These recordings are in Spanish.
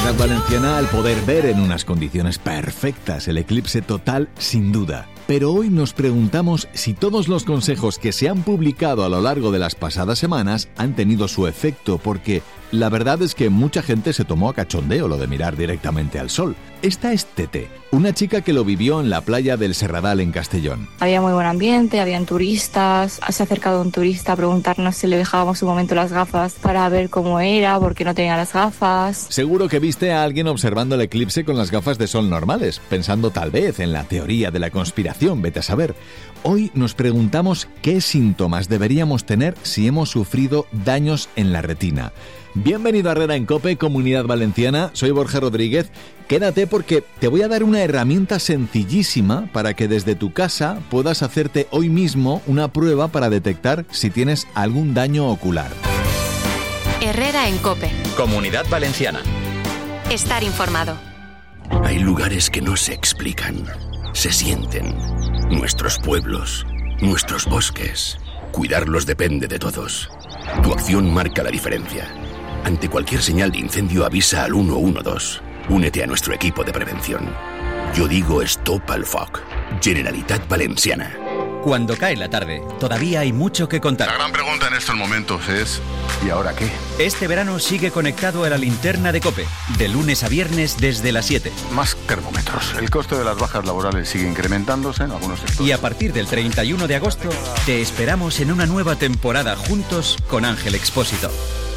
Comunidad Valenciana, al poder ver en unas condiciones perfectas el eclipse total, sin duda. Pero hoy nos preguntamos si todos los consejos que se han publicado a lo largo de las pasadas semanas han tenido su efecto, porque la verdad es que mucha gente se tomó a cachondeo lo de mirar directamente al sol. Esta es Tete, una chica que lo vivió en la playa del Serradal en Castellón. Había muy buen ambiente, habían turistas, se ha acercado un turista a preguntarnos si le dejábamos un momento las gafas para ver cómo era, porque no tenía las gafas. Seguro que viste a alguien observando el eclipse con las gafas de sol normales, pensando tal vez en la teoría de la conspiración, vete a saber. Hoy nos preguntamos qué síntomas deberíamos tener si hemos sufrido daños en la retina. Bienvenido a Herrera en COPE, Comunidad Valenciana. Soy Borja Rodríguez. Quédate porque te voy a dar una herramienta sencillísima para que desde tu casa puedas hacerte hoy mismo una prueba para detectar si tienes algún daño ocular. Herrera en COPE, Comunidad Valenciana. Estar informado. Hay lugares que no se explican, se sienten. Nuestros pueblos, nuestros bosques. Cuidarlos depende de todos. Tu acción marca la diferencia. Ante cualquier señal de incendio avisa al 112. Únete a nuestro equipo de prevención. Yo digo Stop al Foc. Generalitat Valenciana. Cuando cae la tarde, todavía hay mucho que contar. La gran pregunta en estos momentos es ¿y ahora qué? Este verano sigue conectado a la linterna de COPE, de lunes a viernes desde las 7. Más termómetros. El coste de las bajas laborales sigue incrementándose en algunos sectores. Y a partir del 31 de agosto, te esperamos en una nueva temporada juntos con Ángel Expósito.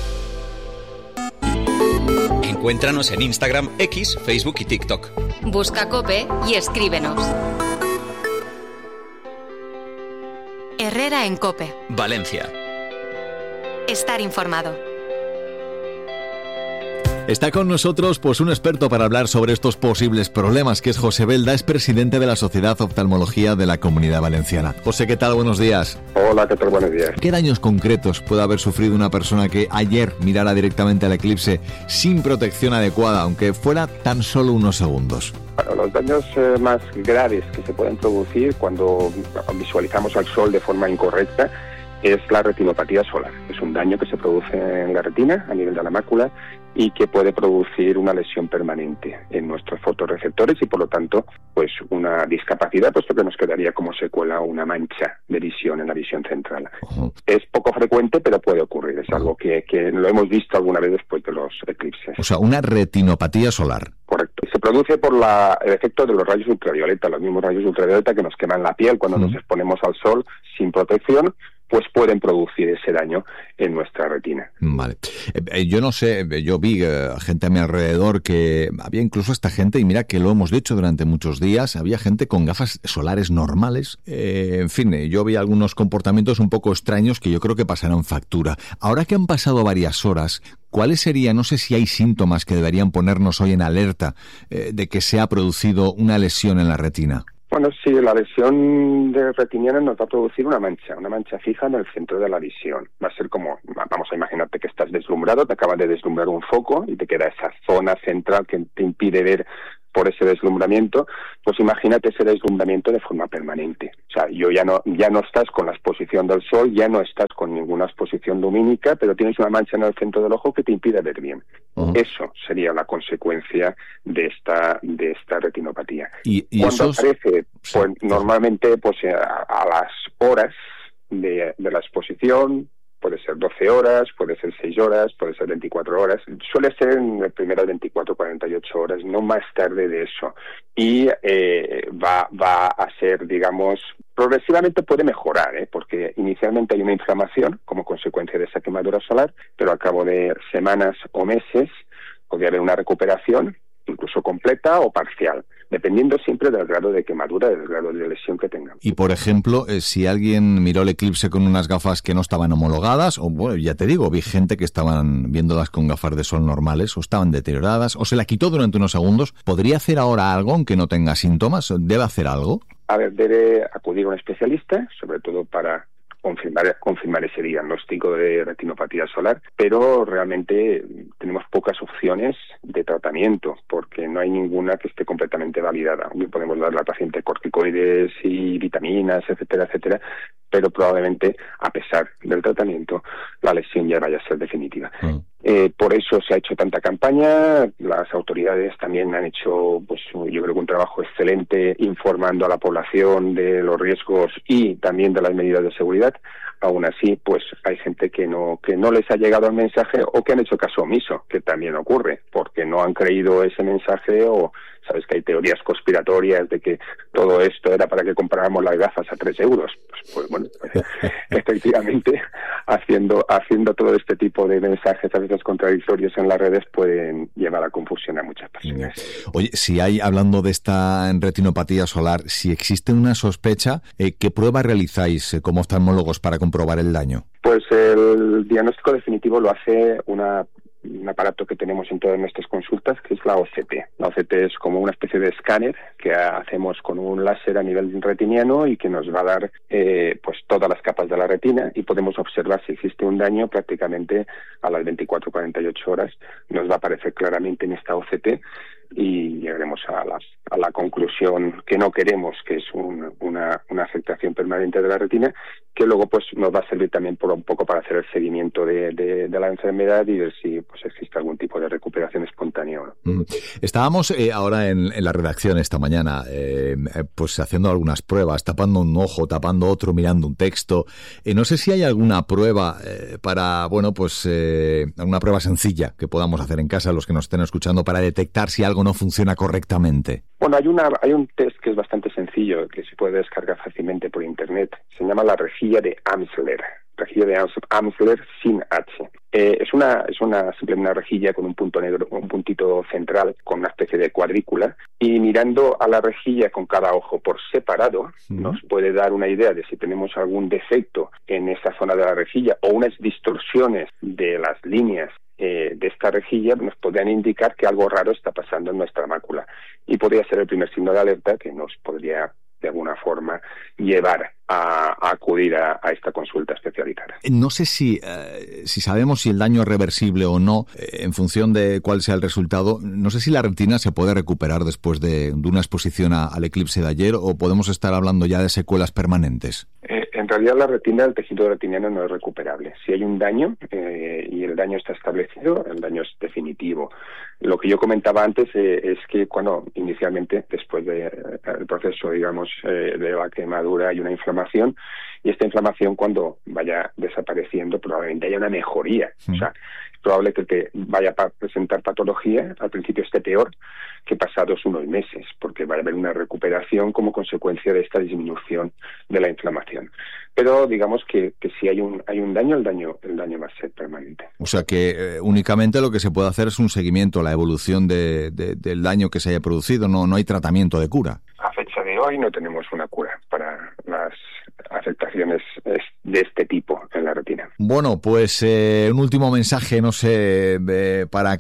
Encuéntranos en Instagram, X, Facebook y TikTok. Busca COPE y escríbenos. Herrera en COPE, Valencia. Estar informado. Está con nosotros pues un experto para hablar sobre estos posibles problemas, que es José Belda, es presidente de la Sociedad Oftalmología de la Comunidad Valenciana. José, ¿qué tal? Buenos días. Hola, ¿qué tal? Buenos días. ¿Qué daños concretos puede haber sufrido una persona que ayer mirara directamente al eclipse sin protección adecuada, aunque fuera tan solo unos segundos? Bueno, los daños más graves que se pueden producir cuando visualizamos al sol de forma incorrecta es la retinopatía solar. Es un daño que se produce en la retina, a nivel de la mácula, y que puede producir una lesión permanente en nuestros fotorreceptores y, por lo tanto, pues una discapacidad, puesto que nos quedaría como secuela una mancha de visión en la visión central. Uh-huh. Es poco frecuente, pero puede ocurrir. Es algo que lo hemos visto alguna vez después de los eclipses. O sea, una retinopatía solar. Correcto. Se produce por el efecto de los rayos ultravioleta, los mismos rayos ultravioleta que nos queman la piel cuando nos exponemos al sol sin protección, pues pueden producir ese daño en nuestra retina. Vale. Yo no sé, yo vi gente a mi alrededor que había incluso esta gente, y mira que lo hemos dicho durante muchos días, había gente con gafas solares normales. En fin, yo vi algunos comportamientos un poco extraños que yo creo que pasarán factura. Ahora que han pasado varias horas, ¿cuáles serían, no sé si hay síntomas que deberían ponernos hoy en alerta de que se ha producido una lesión en la retina? Bueno, sí, la lesión de retiniana nos va a producir una mancha fija en el centro de la visión. Va a ser como, vamos a imaginarte que estás deslumbrado, te acabas de deslumbrar un foco y te queda esa zona central que te impide ver por ese deslumbramiento. Pues imagínate ese deslumbramiento de forma permanente. O sea, ya no estás con la exposición del sol, ya no estás con ninguna exposición lumínica, pero tienes una mancha en el centro del ojo que te impide ver bien. Uh-huh. Eso sería la consecuencia de esta retinopatía. ¿Y cuando aparece, pues normalmente pues a las horas de la exposición, puede ser 12 horas, puede ser 6 horas, puede ser 24 horas. Suele ser en las primeras 24, 48 horas, no más tarde de eso. Y va a ser, digamos, progresivamente puede mejorar, porque inicialmente hay una inflamación como consecuencia de esa quemadura solar, pero al cabo de semanas o meses podría haber una recuperación, incluso completa o parcial, dependiendo siempre del grado de quemadura, del grado de lesión que tengamos. Y, por ejemplo, si alguien miró el eclipse con unas gafas que no estaban homologadas, o bueno, ya te digo, vi gente que estaban viéndolas con gafas de sol normales, o estaban deterioradas, o se la quitó durante unos segundos, ¿podría hacer ahora algo aunque no tenga síntomas? ¿Debe hacer algo? A ver, debe acudir a un especialista, sobre todo para confirmar ese diagnóstico de retinopatía solar, pero realmente tenemos pocas opciones de tratamiento porque no hay ninguna que esté completamente validada. Podemos darle al paciente corticoides y vitaminas, etcétera, etcétera, pero probablemente, a pesar del tratamiento, la lesión ya vaya a ser definitiva. Por eso se ha hecho tanta campaña. Las autoridades también han hecho, pues yo creo que un trabajo excelente informando a la población de los riesgos y también de las medidas de seguridad. Aún así, pues hay gente que no les ha llegado el mensaje o que han hecho caso omiso, que también ocurre, porque no han creído ese mensaje o sabes que hay teorías conspiratorias de que todo esto era para que compráramos las gafas a 3 euros. Pues bueno, efectivamente, haciendo todo este tipo de mensajes a veces contradictorios en las redes pueden llevar a confusión a muchas personas. Oye, si hay, hablando de esta retinopatía solar, si existe una sospecha, ¿qué prueba realizáis como oftalmólogos para comprobar el daño? Pues el diagnóstico definitivo lo hace un aparato que tenemos en todas nuestras consultas, que es la OCT. La OCT es como una especie de escáner que hacemos con un láser a nivel retiniano y que nos va a dar pues todas las capas de la retina y podemos observar si existe un daño prácticamente a las 24-48 horas. Nos va a aparecer claramente en esta OCT y llegaremos a la conclusión que no queremos, que es una afectación permanente de la retina, que luego pues nos va a servir también por un poco para hacer el seguimiento de la enfermedad y ver si pues existe algún tipo de recuperación espontánea o no. Estábamos ahora en la redacción esta mañana pues haciendo algunas pruebas, tapando un ojo, tapando otro, mirando un texto. No sé si hay alguna prueba para, bueno, pues alguna prueba sencilla que podamos hacer en casa los que nos estén escuchando para detectar si algo no funciona correctamente. Bueno, hay un test que es bastante sencillo, que se puede descargar fácilmente por internet. Se llama la rejilla de Amsler. Rejilla de Amsler sin H. Es simplemente una rejilla con un punto negro, un puntito central con una especie de cuadrícula, y mirando a la rejilla con cada ojo por separado nos puede dar una idea de si tenemos algún defecto en esa zona de la rejilla o unas distorsiones de las líneas de esta rejilla nos podrían indicar que algo raro está pasando en nuestra mácula y podría ser el primer signo de alerta que nos podría de alguna forma llevar a acudir a esta consulta especializada. No sé si sabemos si el daño es reversible o no, en función de cuál sea el resultado. No sé si la retina se puede recuperar después de una exposición al eclipse de ayer o podemos estar hablando ya de secuelas permanentes. En realidad la retina, el tejido retiniano no es recuperable. Si hay un daño y el daño está establecido, el daño es definitivo. Lo que yo comentaba antes es que cuando inicialmente, después del proceso, digamos, de la quemadura hay una inflamación y esta inflamación cuando vaya desapareciendo probablemente haya una mejoría. O sea, es probable que el que vaya a presentar patología al principio esté peor que pasados unos meses, porque va a haber una recuperación como consecuencia de esta disminución de la inflamación. Pero digamos que si hay un daño, el daño va a ser permanente. O sea que únicamente lo que se puede hacer es un seguimiento, la evolución del daño que se haya producido, no hay tratamiento de cura. A fecha de hoy no tenemos una cura para las afectaciones de este tipo en la retina. Bueno, pues un último mensaje, no sé, para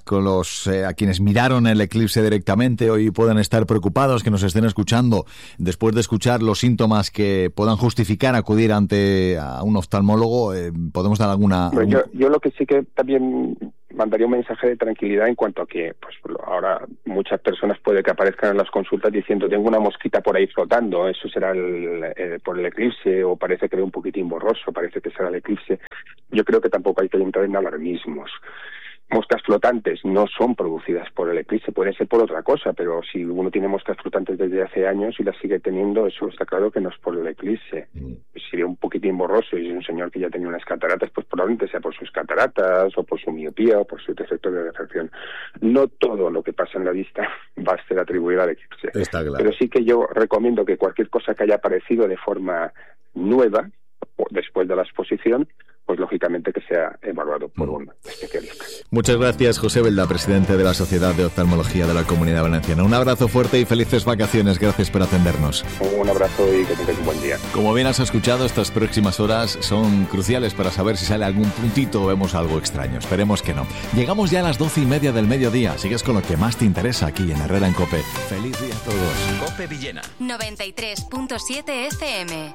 a quienes miraron el eclipse directamente hoy puedan estar preocupados, que nos estén escuchando, después de escuchar los síntomas que puedan justificar acudir a un oftalmólogo, ¿podemos dar alguna...? Bueno, yo lo que sí que también mandaría un mensaje de tranquilidad en cuanto a que pues ahora muchas personas puede que aparezcan en las consultas diciendo tengo una mosquita por ahí flotando, eso será por el eclipse, o parece que ve un poquitín borroso, parece que será el eclipse. Yo creo que tampoco hay que entrar en alarmismos. Moscas flotantes no son producidas por el eclipse, puede ser por otra cosa, pero si uno tiene moscas flotantes desde hace años y las sigue teniendo, eso está claro que no es por el eclipse. Si ve un poquitín borroso y es un señor que ya tenía unas cataratas, pues probablemente sea por sus cataratas o por su miopía o por su defecto de refracción. No todo lo que pasa en la vista va a ser atribuido al eclipse. Está claro. Pero sí que yo recomiendo que cualquier cosa que haya aparecido de forma nueva después de la exposición, pues lógicamente que sea evaluado por un especialista. Muchas gracias, José Belda, presidente de la Sociedad de Oftalmología de la Comunidad Valenciana. Un abrazo fuerte y felices vacaciones. Gracias por atendernos. Un abrazo y que tengas un buen día. Como bien has escuchado, estas próximas horas son cruciales para saber si sale algún puntito o vemos algo extraño. Esperemos que no. Llegamos ya a las 12:30 del mediodía. Sigues con lo que más te interesa aquí en Herrera en COPE. Feliz día a todos. COPE Villena 93.7 FM.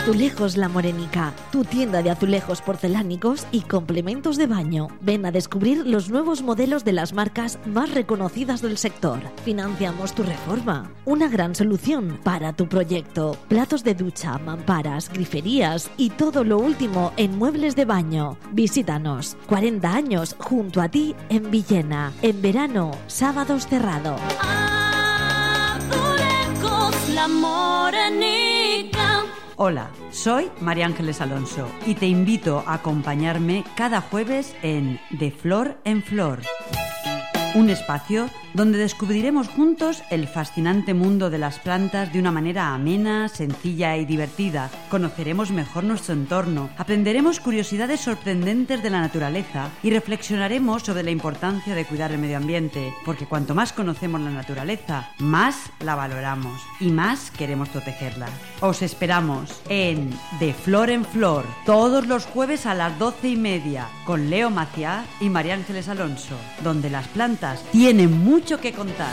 Azulejos La Morenica, tu tienda de azulejos porcelánicos y complementos de baño. Ven a descubrir los nuevos modelos de las marcas más reconocidas del sector. Financiamos tu reforma. Una gran solución para tu proyecto. Platos de ducha, mamparas, griferías y todo lo último en muebles de baño. Visítanos. 40 años junto a ti en Villena. En verano, sábados cerrado. Azulejos La Morenica. Hola, soy María Ángeles Alonso y te invito a acompañarme cada jueves en De Flor en Flor. Un espacio donde descubriremos juntos el fascinante mundo de las plantas de una manera amena, sencilla y divertida. Conoceremos mejor nuestro entorno, aprenderemos curiosidades sorprendentes de la naturaleza y reflexionaremos sobre la importancia de cuidar el medio ambiente, porque cuanto más conocemos la naturaleza, más la valoramos y más queremos protegerla. Os esperamos en De Flor en Flor, todos los jueves a las 12:30, con Leo Maciá y María Ángeles Alonso, donde las plantas tienen mucho que contar.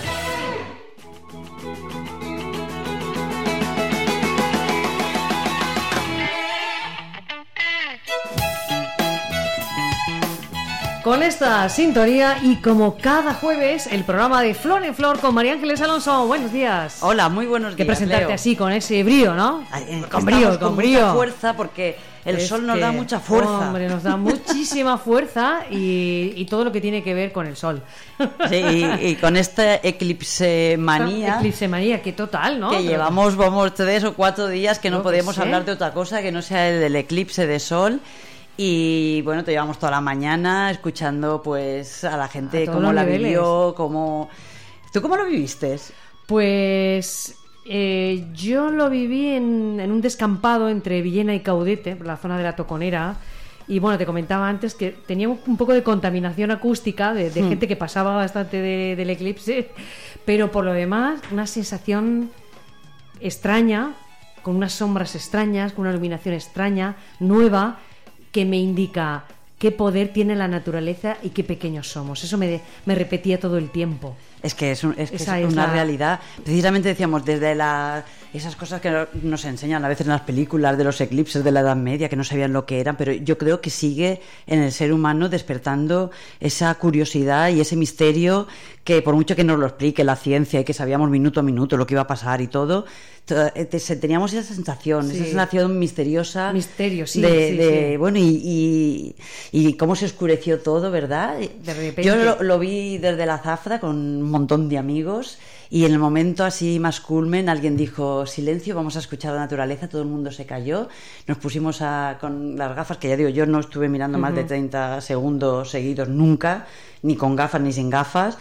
Con esta sintonía y como cada jueves, el programa de Flor en Flor con María Ángeles Alonso. Buenos días. Hola, muy buenos días. Que presentarte Leo. Así, con ese brío, ¿no? Con brío, con mucha fuerza, porque el sol nos da mucha fuerza. Hombre, nos da muchísima fuerza y todo lo que tiene que ver con el sol. Sí, y con esta eclipse manía. Eclipse manía, que total, ¿no? Que llevamos 3 o 4 días que no podemos hablar de otra cosa que no sea el del eclipse de sol. Y bueno, te llevamos toda la mañana escuchando pues a la gente cómo la vivió, cómo... ¿Tú cómo lo viviste? Pues yo lo viví en un descampado entre Villena y Caudete, la zona de la Toconera. Y bueno, te comentaba antes que tenía un poco de contaminación acústica de gente que pasaba bastante del eclipse, pero por lo demás una sensación extraña, con unas sombras extrañas, con una iluminación extraña, nueva, que me indica qué poder tiene la naturaleza y qué pequeños somos. Eso me repetía todo el tiempo. Es que es una realidad. Precisamente decíamos, desde esas cosas que nos enseñan a veces en las películas de los eclipses de la Edad Media, que no sabían lo que eran, pero yo creo que sigue en el ser humano despertando esa curiosidad y ese misterio que, por mucho que nos lo explique la ciencia y que sabíamos minuto a minuto lo que iba a pasar y todo, teníamos esa sensación, esa sensación misteriosa. Misterio, sí. Bueno, y cómo se oscureció todo, ¿verdad? De repente. Yo lo vi desde la zafra con un montón de amigos y en el momento así más culmen alguien dijo silencio, vamos a escuchar la naturaleza, todo el mundo se cayó, nos pusimos con las gafas, que ya digo, yo no estuve mirando más de 30 segundos seguidos nunca, ni con gafas ni sin gafas,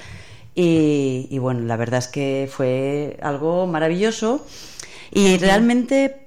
y bueno, la verdad es que fue algo maravilloso y realmente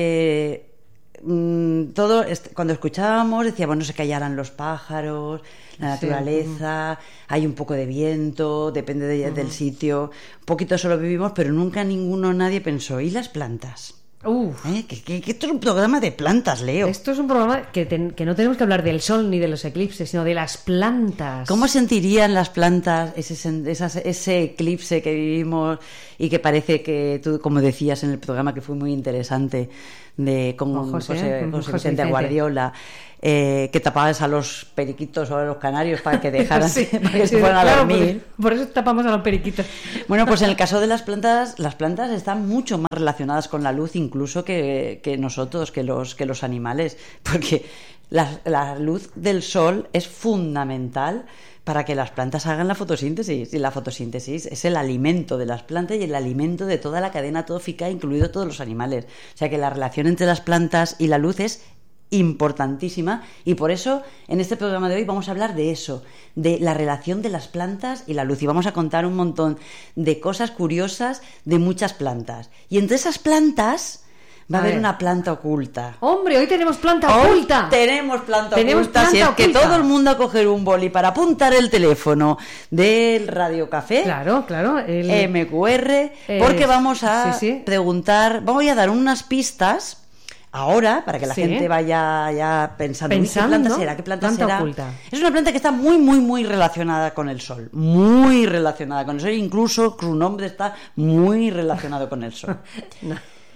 todo cuando escuchábamos decía, bueno, se callaran los pájaros, la naturaleza, hay un poco de viento, depende del sitio, un poquito eso lo vivimos, pero nunca nadie pensó, ¿y las plantas? Que esto es un programa de plantas, Leo. Esto es un programa que no tenemos que hablar del sol ni de los eclipses, sino de las plantas. ¿Cómo sentirían las plantas ese eclipse que vivimos y que parece que tú, como decías en el programa, que fue muy interesante, con José Vicente Guardiola, que tapabas a los periquitos o a los canarios para que dejaran para que se fueran a dormir. Por eso tapamos a los periquitos. Bueno, pues en el caso de las plantas están mucho más relacionadas con la luz incluso que nosotros, que los animales, porque la luz del sol es fundamental para que las plantas hagan la fotosíntesis, y la fotosíntesis es el alimento de las plantas y el alimento de toda la cadena trófica, incluido todos los animales. O sea que la relación entre las plantas y la luz es importantísima, y por eso en este programa de hoy vamos a hablar de eso, de la relación de las plantas y la luz, y vamos a contar un montón de cosas curiosas de muchas plantas, y entre esas plantas va a haber una planta oculta. ¡Hombre, hoy tenemos planta oculta! Tenemos planta oculta. Si es que todo el mundo a coger un boli para apuntar el teléfono del Radio Café. Claro. El MQR, porque vamos a preguntar, voy a dar unas pistas ahora, para que la gente vaya ya pensando ¿qué planta será? ¿Qué planta será? Oculta. Es una planta que está muy, muy, muy relacionada con el sol. Muy relacionada con el sol. Incluso su nombre está muy relacionado con el sol.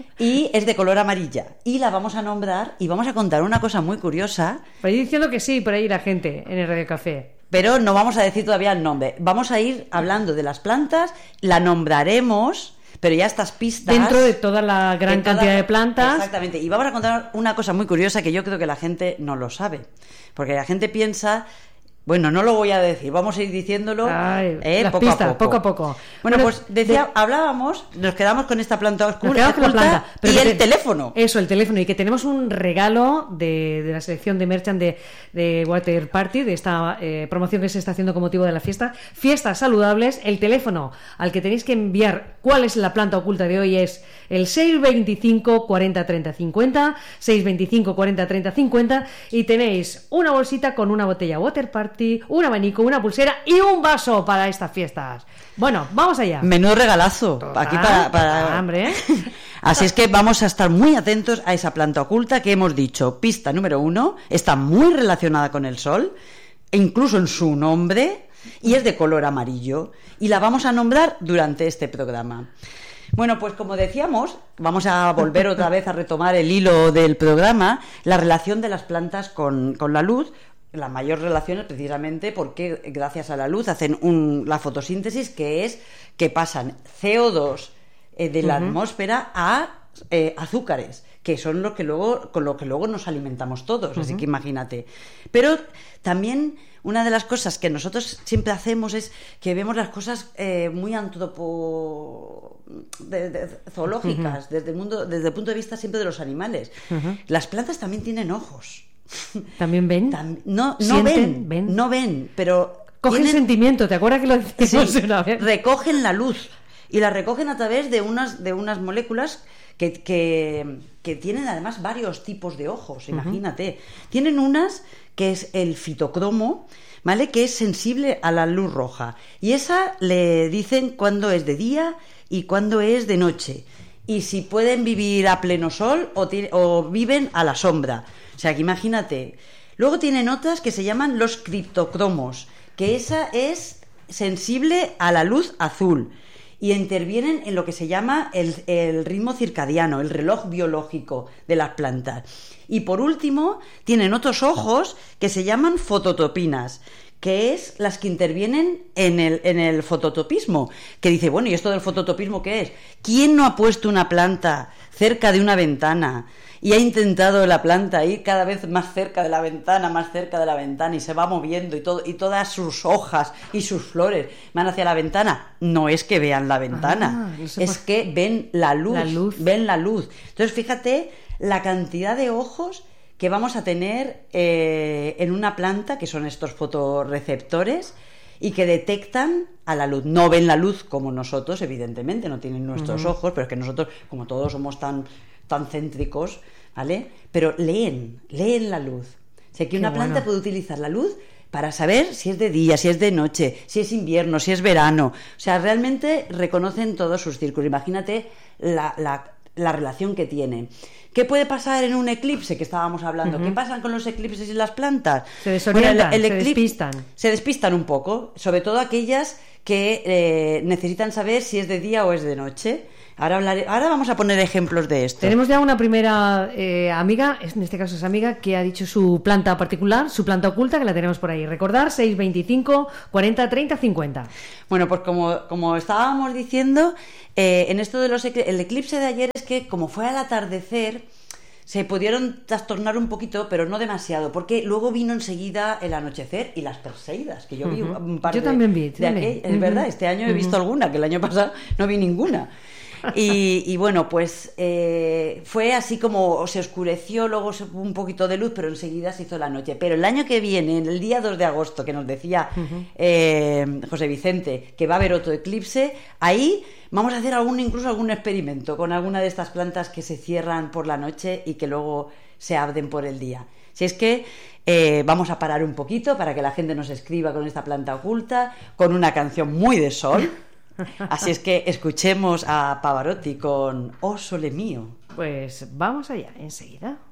y es de color amarilla. Y la vamos a nombrar y vamos a contar una cosa muy curiosa. Por ahí diciendo que sí, por ahí la gente en el Radio Café. Pero no vamos a decir todavía el nombre. Vamos a ir hablando de las plantas, la nombraremos, pero ya estas pistas... Dentro de toda la gran cantidad de plantas. Exactamente. Y vamos a contar una cosa muy curiosa que yo creo que la gente no lo sabe. Porque la gente piensa... Bueno, no lo voy a decir, vamos a ir diciéndolo poco a poco. Bueno, pues hablábamos, nos quedamos con esta planta oculta y el teléfono. Eso, el teléfono, y que tenemos un regalo de la selección de merchant de Water Party, de esta promoción que se está haciendo con motivo de la fiestas saludables. El teléfono al que tenéis que enviar cuál es la planta oculta de hoy es el 625 40 30 50, 625 40 30 50, y tenéis una bolsita con una botella Water Party, un abanico, una pulsera y un vaso para estas fiestas. Bueno, vamos allá. Menudo regalazo. Aquí para... hambre. Así es que vamos a estar muy atentos a esa planta oculta que hemos dicho. Pista número 1, está muy relacionada con el sol, e incluso en su nombre, y es de color amarillo. Y la vamos a nombrar durante este programa. Bueno, pues como decíamos, vamos a volver otra vez a retomar el hilo del programa, la relación de las plantas con la luz. La mayor relación es precisamente porque gracias a la luz hacen la fotosíntesis, que es que pasan CO2 de la atmósfera a azúcares, que son con lo que luego nos alimentamos todos, así que imagínate. Pero también una de las cosas que nosotros siempre hacemos es que vemos las cosas muy zoológicas, desde el punto de vista siempre de los animales. Las plantas también tienen ojos. ¿También ven? No ven, pero... Cogen sentimiento, ¿te acuerdas que lo decimos una vez? Recogen la luz, y la recogen a través de unas moléculas que tienen además varios tipos de ojos, imagínate. Tienen unas que es el fitocromo, ¿vale?, que es sensible a la luz roja, y esa le dicen cuándo es de día y cuándo es de noche, y si pueden vivir a pleno sol o viven a la sombra. O sea, que imagínate. Luego tienen otras que se llaman los criptocromos, que esa es sensible a la luz azul y intervienen en lo que se llama el ritmo circadiano, el reloj biológico de las plantas. Y por último, tienen otros ojos que se llaman fototopinas, que es las que intervienen en el fototopismo. Que dice, bueno, ¿y esto del fototopismo qué es? ¿Quién no ha puesto una planta cerca de una ventana y ha intentado la planta ir cada vez más cerca de la ventana, y se va moviendo y todas sus hojas y sus flores van hacia la ventana? No es que vean la ventana, es que ven la luz. Entonces, fíjate la cantidad de ojos que vamos a tener en una planta, que son estos fotorreceptores, y que detectan a la luz. No ven la luz como nosotros, evidentemente, no tienen nuestros ojos, pero es que nosotros, como todos somos tan céntricos, ¿vale? Pero leen la luz. O sea, que una planta puede utilizar la luz para saber si es de día, si es de noche, si es invierno, si es verano. O sea, realmente reconocen todos sus círculos. Imagínate la relación que tienen. ¿Qué puede pasar en un eclipse que estábamos hablando? ¿Qué pasa con los eclipses y las plantas? Se desorientan, se despistan. Se despistan un poco, sobre todo aquellas que necesitan saber si es de día o es de noche. Ahora vamos a poner ejemplos de esto. Tenemos ya una primera amiga, en este caso es amiga, que ha dicho su planta particular, su planta oculta, que la tenemos por ahí. Recordar, 625 40 30 50. Bueno, pues como estábamos diciendo, en esto de el eclipse de ayer, es que como fue al atardecer, se pudieron trastornar un poquito, pero no demasiado, porque luego vino enseguida el anochecer y las perseidas, que yo vi un par también vi, es verdad, este año he visto alguna, que el año pasado no vi ninguna. Y bueno, pues fue así como se oscureció, luego se un poquito de luz, pero enseguida se hizo la noche. Pero el año que viene, el día 2 de agosto, que nos decía José Vicente, que va a haber otro eclipse, ahí vamos a hacer incluso algún experimento con alguna de estas plantas que se cierran por la noche y que luego se abren por el día. Si es que vamos a parar un poquito para que la gente nos escriba con esta planta oculta, con una canción muy de sol. Así es que escuchemos a Pavarotti con Oh Sole Mio. Pues vamos allá, enseguida.